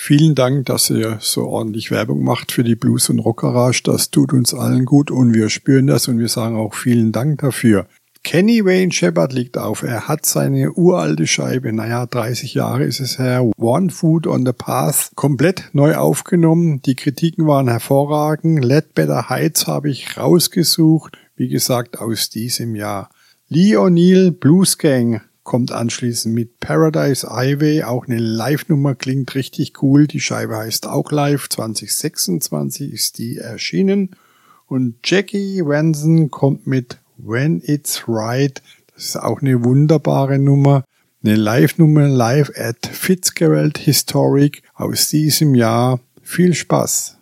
Vielen Dank, dass ihr so ordentlich Werbung macht für die Blues- und Rock-Garage. Das tut uns allen gut und wir spüren das und wir sagen auch vielen Dank dafür. Kenny Wayne Shepherd liegt auf. Er hat seine uralte Scheibe, 30 Jahre ist es her, One Foot on the Path, komplett neu aufgenommen. Die Kritiken waren hervorragend. Ledbetter Heights habe ich rausgesucht, wie gesagt, aus diesem Jahr. Lee O'Neill Blues Gang kommt anschließend mit Paradise Highway, auch eine Live-Nummer, klingt richtig cool. Die Scheibe heißt auch Live, 2026 ist die erschienen. Und Jackie Wenson kommt mit When It's Right, das ist auch eine wunderbare Nummer. Eine Live-Nummer, Live at Fitzgerald Historic aus diesem Jahr. Viel Spaß!